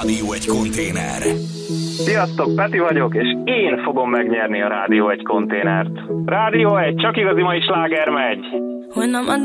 Rádió egy konténer. Sziasztok, Peti vagyok, és én fogom megnyerni a Rádió egy konténert. Rádió egy, csak igazi mai sláger megy.